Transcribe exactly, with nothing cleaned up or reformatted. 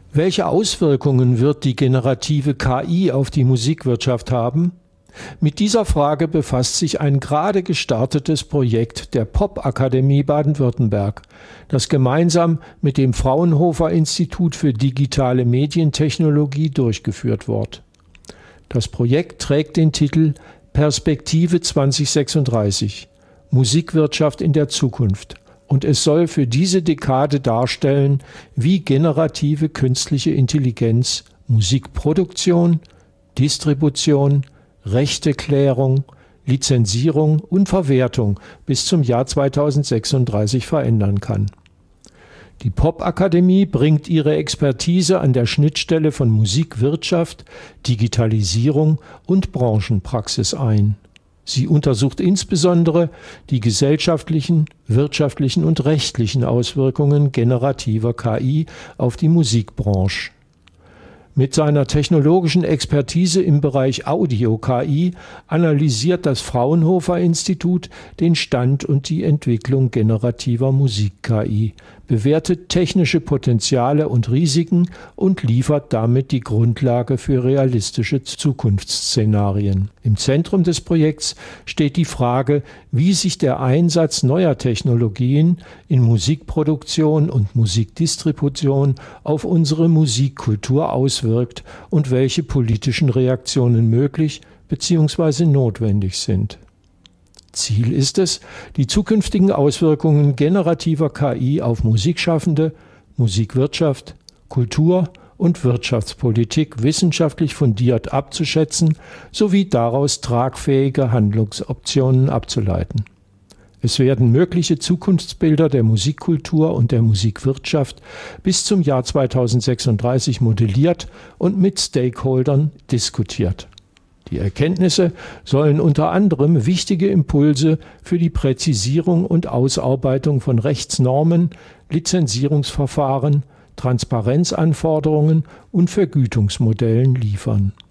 Welche Auswirkungen wird die generative K I auf die Musikwirtschaft haben? Mit dieser Frage befasst sich ein gerade gestartetes Projekt der Popakademie Baden-Württemberg, das gemeinsam mit dem Fraunhofer Institut für digitale Medientechnologie durchgeführt wird. Das Projekt trägt den Titel Perspektive zwanzig sechsunddreißig – Musikwirtschaft in der Zukunft und es soll für diese Dekade darstellen, wie generative künstliche Intelligenz Musikproduktion, Distribution, Rechteklärung, Lizenzierung und Verwertung bis zum Jahr zweitausendsechsunddreißig verändern kann. Die Popakademie bringt ihre Expertise an der Schnittstelle von Musikwirtschaft, Digitalisierung und Branchenpraxis ein. Sie untersucht insbesondere die gesellschaftlichen, wirtschaftlichen und rechtlichen Auswirkungen generativer K I auf die Musikbranche. Mit seiner technologischen Expertise im Bereich Audio-K I analysiert das Fraunhofer Institut den Stand und die Entwicklung generativer Musik-K I, bewertet technische Potenziale und Risiken und liefert damit die Grundlage für realistische Zukunftsszenarien. Im Zentrum des Projekts steht die Frage, wie sich der Einsatz neuer Technologien in Musikproduktion und Musikdistribution auf unsere Musikkultur auswirkt und welche politischen Reaktionen möglich bzw. notwendig sind. Ziel ist es, die zukünftigen Auswirkungen generativer K I auf Musikschaffende, Musikwirtschaft, Kultur und Wirtschaftspolitik wissenschaftlich fundiert abzuschätzen sowie daraus tragfähige Handlungsoptionen abzuleiten. Es werden mögliche Zukunftsbilder der Musikkultur und der Musikwirtschaft bis zum Jahr zweitausendsechsunddreißig modelliert und mit Stakeholdern diskutiert. Die Erkenntnisse sollen unter anderem wichtige Impulse für die Präzisierung und Ausarbeitung von Rechtsnormen, Lizenzierungsverfahren, Transparenzanforderungen und Vergütungsmodellen liefern.